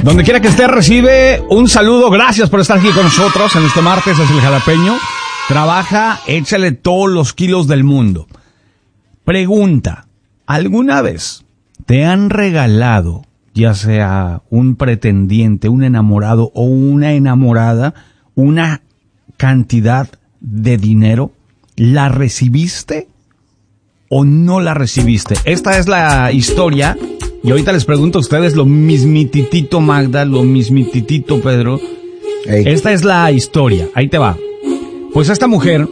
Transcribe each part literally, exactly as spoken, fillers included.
Donde quiera que esté, recibe un saludo. Gracias por estar aquí con nosotros en este martes. Es el Jalapeño. Trabaja, échale todos los kilos del mundo. Pregunta, ¿alguna vez te han regalado, ya sea un pretendiente, un enamorado o una enamorada, una cantidad de dinero? ¿La recibiste o no la recibiste? Esta es la historia. Y ahorita les pregunto a ustedes lo mismititito Magda, lo mismititito Pedro. Hey. Esta es la historia. Ahí te va. Pues esta mujer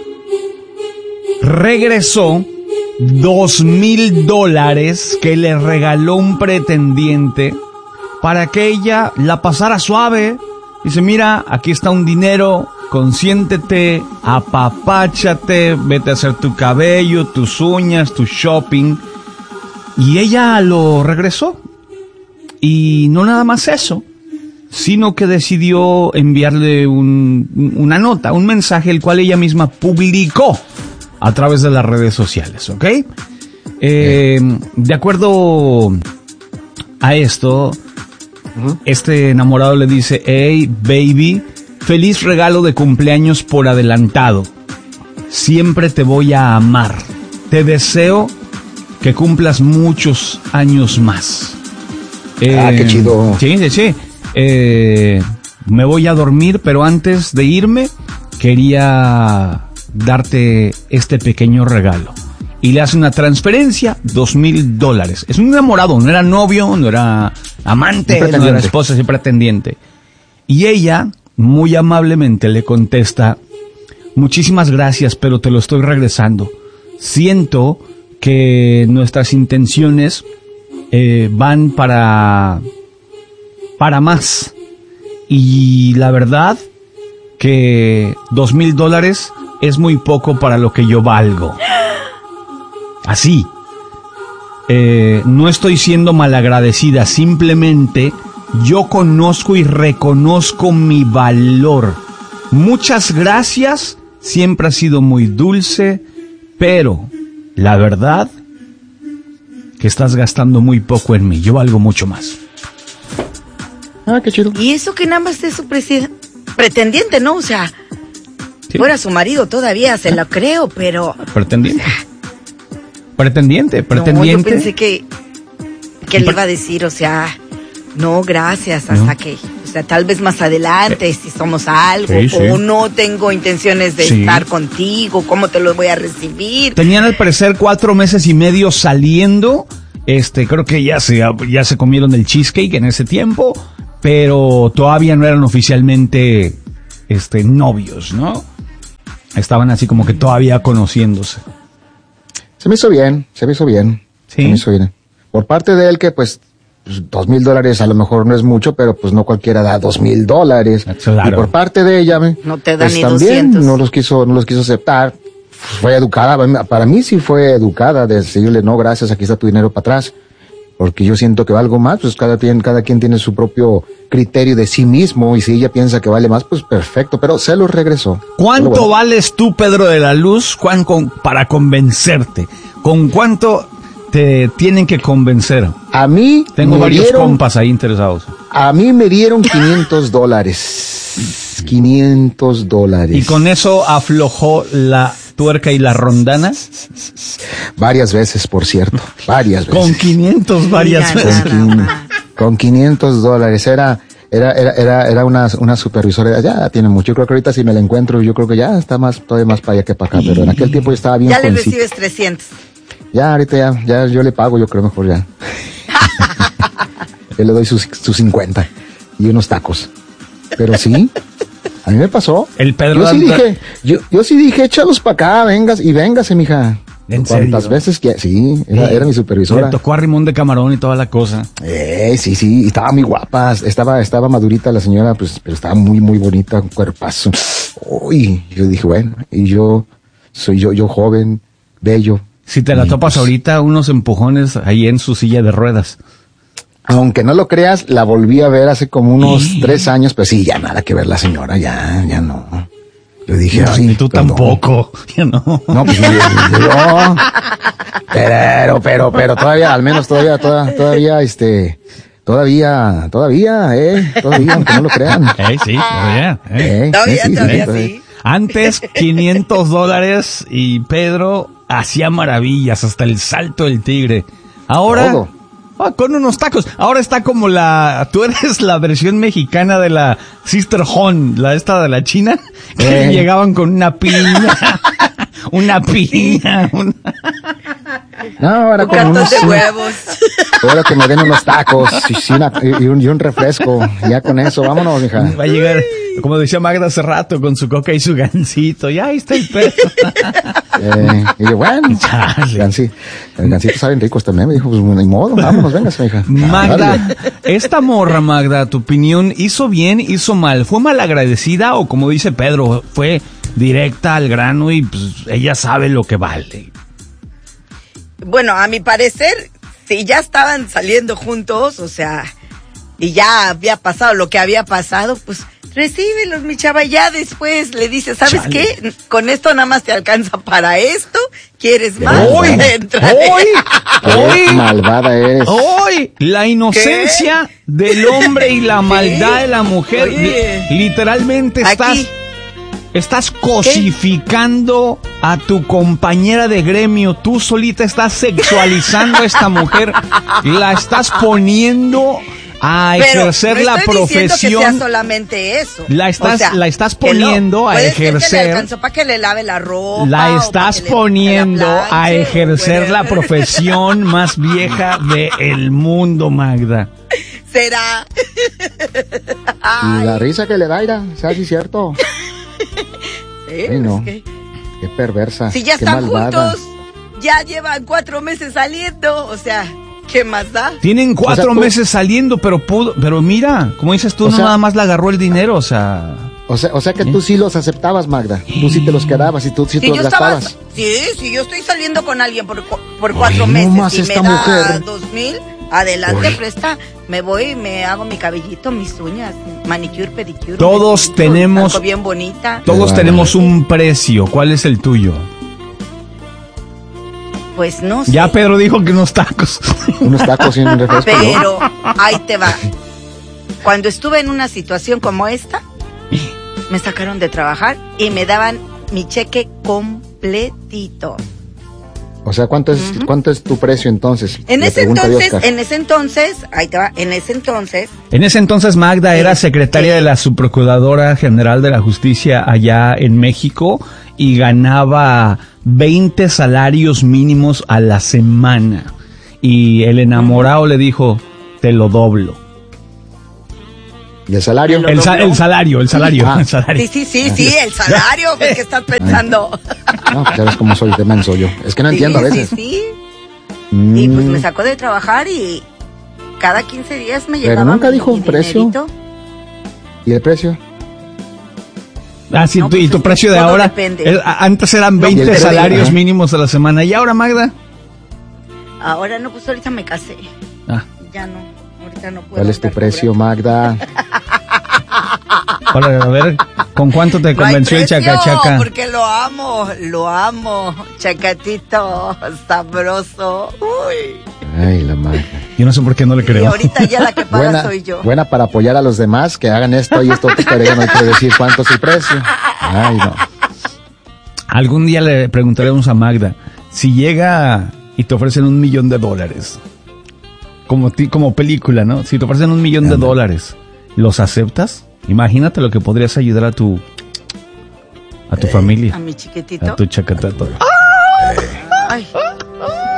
regresó dos mil dólares que le regaló un pretendiente para que ella la pasara suave. Dice, mira, aquí está un dinero, consiéntete, apapáchate, vete a hacer tu cabello, tus uñas, tu shopping. Y ella lo regresó. Y no nada más eso, sino que decidió enviarle un, una nota, un mensaje, el cual ella misma publicó a través de las redes sociales, ¿ok? Eh, de acuerdo a esto, uh-huh. este enamorado le dice, hey, baby, feliz regalo de cumpleaños por adelantado. Siempre te voy a amar. Te deseo que cumplas muchos años más. Eh, ah, qué chido. Sí, sí, sí. Eh, me voy a dormir, pero antes de irme, quería darte este pequeño regalo. Y le hace una transferencia, dos mil dólares. Es un enamorado, no era novio, no era amante, no era esposa, sí pretendiente. Y ella, muy amablemente, le contesta, muchísimas gracias, pero te lo estoy regresando. Siento que nuestras intenciones eh, van para para más, y la verdad que dos mil dólares es muy poco para lo que yo valgo. Así, eh, no estoy siendo malagradecida, simplemente yo conozco y reconozco mi valor. Muchas gracias, siempre ha sido muy dulce, pero la verdad, que estás gastando muy poco en mí. Yo valgo mucho más. Ah, qué chido. Y eso que nada más es su presi- pretendiente, ¿no? O sea, sí. Fuera su marido todavía, se lo creo, pero... Pretendiente. Pretendiente, pretendiente. No, yo pensé que, que le iba a decir, o sea, no, gracias, hasta no. que... O sea, tal vez más adelante, eh, si somos algo, sí, sí. o no tengo intenciones de sí. estar contigo, ¿cómo te lo voy a recibir? Tenían al parecer cuatro meses y medio saliendo, este, creo que ya se, ya se comieron el cheesecake en ese tiempo, pero todavía no eran oficialmente, este, novios, ¿no? Estaban así como que todavía conociéndose. Se me hizo bien, se me hizo bien, ¿sí? Se me hizo bien. Por parte de él que, pues, Pues dos mil dólares a lo mejor no es mucho, pero pues no cualquiera da dos mil dólares. Claro. Y por parte de ella, no te da pues ni también doscientos. no los quiso, no los quiso aceptar. Fue educada, para mí sí fue educada de decirle no, gracias, aquí está tu dinero para atrás. Porque yo siento que valgo más, pues cada quien, cada quien tiene su propio criterio de sí mismo, y si ella piensa que vale más, pues perfecto, pero se los regresó. ¿Cuánto bueno. vales tú, Pedro de la Luz, Juan, con, para convencerte? ¿Con cuánto te tienen que convencer? A mí Tengo me varios dieron, compas ahí interesados. A mí me dieron quinientos dólares. quinientos dólares. ¿Y con eso aflojó la tuerca y la rondana? Varias veces, por cierto. Varias veces. Con quinientos varias Mira, veces. Con, con quinientos dólares. Era, era, era, era, era una, una supervisora. Ya tiene mucho. Yo creo que ahorita si me la encuentro, yo creo que ya está más, todavía más para allá que para acá. Pero en aquel tiempo yo estaba bien Ya le jovencito. recibes trescientos. Ya, ahorita ya, ya yo le pago, yo creo mejor ya. Yo le doy sus, sus cincuenta y unos tacos. Pero sí, a mí me pasó. El Pedro yo sí anda... dije, yo, yo sí dije, échalos para acá, vengas y véngase, mija. ¿En ¿Cuántas serio? veces que sí? Era, Eh, era mi supervisora. Le tocó a Rimón de Camarón y toda la cosa. Eh, sí, sí, estaba muy guapa, estaba, estaba madurita la señora, pues, pero estaba muy, muy bonita, un cuerpazo. Uy, yo dije, bueno, y yo, soy yo, yo joven, bello. Si te la y topas pues, ahorita, unos empujones ahí en su silla de ruedas. Aunque no lo creas, la volví a ver hace como unos sí. tres años, pues sí, ya nada que ver la señora, ya, ya no. Yo dije, no, ay, ni tú perdón. tampoco, ya no. No, pues yo, yo, pero, pero, pero todavía, al menos todavía, todavía, todavía, este, Todavía, todavía, eh, todavía, aunque no lo crean. Eh, sí, todavía. Eh. Eh, todavía, sí, todavía, sí, sí. Antes, quinientos dólares y Pedro hacía maravillas, hasta el salto del tigre. Ahora, Todo. oh, con unos tacos. Ahora está como la, tú eres la versión mexicana de la Sister Hon, la esta de la China, que Eh. llegaban con una piña, una piña, una... No, ahora Un con cartón unos, de huevos. ahora que me den unos tacos y, sí, una- y un, y un refresco. Ya con eso, vámonos, mija. Va a llegar, como decía Magda hace rato, con su coca y su gansito. Ya ahí está el perro. Eh, y yo, bueno, Chale. gansi, el gansito saben ricos también. Me dijo, pues ni modo, vámonos, vengas, mija. Magda, esta morra, Magda, tu opinión, ¿hizo bien, hizo mal? ¿Fue malagradecida o, como dice Pedro, fue directa al grano y pues ella sabe lo que vale? Bueno, a mi parecer, si ya estaban saliendo juntos, o sea, y ya había pasado lo que había pasado, pues recíbelos, mi chava, y ya después le dices, ¿sabes Chale. qué? Con esto nada más te alcanza para esto, ¿quieres más? ¡Hoy! Entrale. ¡Hoy! Qué ¡Hoy! malvada eres. Hoy, la inocencia del hombre y la maldad de la mujer. Oye. Li- literalmente estás, Aquí. estás cosificando a tu compañera de gremio. Tú solita estás sexualizando a esta mujer. La estás poniendo a Pero ejercer no la estoy diciendo que sea profesión. solamente eso. La estás- O sea, la estás que no. poniendo a Puede ser que ejercer- le alcanzó para que le lave la ropa. La o estás para que le- poniendo la a planche, ejercer la whatever. profesión más vieja del mundo, Magda. Será. Y la risa que le da, Ira, ¿sabes si es cierto? Sí, Ay, no. es que- Qué perversa. Si ya qué están malvada. juntos, ya llevan cuatro meses saliendo, o sea, ¿qué más da? Tienen cuatro O sea, tú- meses saliendo, pero pudo, pero mira, como dices tú, O no sea- nada más le agarró el dinero, o sea, O sea, o sea que tú sí los aceptabas, Magda. Tú sí te los quedabas y tú sí te Si los yo estaba, gastabas. sí, si yo estoy saliendo con alguien por, cu- por cuatro Ay, no meses más y esta me da mujer. dos mil, adelante, Uy. presta, me voy y me hago mi cabellito, mis uñas, manicure, pedicure. Todos un tenemos- algo bien bonita. todos Qué tenemos bárbaro. un precio. ¿Cuál es el tuyo? Pues no sé. Ya Pedro dijo que unos tacos. Unos tacos y un refresco. yo. Pero ahí te va. Cuando estuve en una situación como esta, me sacaron de trabajar y me daban mi cheque completito. O sea, ¿cuánto es, ¿cuánto es tu precio entonces? En Le ese pregunta a entonces, Oscar. en ese entonces, ahí te va, en ese entonces, En ese entonces Magda era secretaria de la Subprocuradora General de la Justicia allá en México y ganaba veinte salarios mínimos a la semana. Y el enamorado le dijo, te lo doblo. ¿Y el salario? Lo El, sa- dobló. el salario, el salario, Ah. el salario. sí, sí, sí, sí, el salario, pues, ¿qué estás pensando? No, pues ya ves cómo soy de menso yo. Es que no entiendo a Sí, veces. sí, sí. Mm, Y pues me sacó de trabajar y cada quince días me Pero llegaba nunca mi- dijo mi un precio. dinerito. ¿Y el precio? Ah, sí, No, tu- y pues tu es que precio de todo ahora, depende. eh, a- antes eran ¿Y el veinte precio? salarios Ajá. mínimos a la semana. ¿Y ahora, Magda? Ahora no, pues ahorita me casé. Ah, Ya no, ahorita no puedo. ¿Cuál es tu andar precio, Magda? ahora, a ver, ¿con cuánto te cobrando. No hay convenció el precio, chacachaca? porque lo amo, lo amo. Chacatito, sabroso. Uy. Ay, la Magda. Yo no sé por qué no le Y creo. ahorita ya la que paga Buena, soy yo. buena para apoyar a los demás que hagan esto y esto, pero ya no hay que decir cuánto es el precio. Ay, no. Algún día le preguntaremos a Magda, si llega y te ofrecen un millón de dólares, como, ti, como película, ¿no? Si te ofrecen un millón de dólares, ¿los aceptas? Imagínate lo que podrías ayudar a tu a tu familia, A mi chiquitito. a tu chacatato. Ay,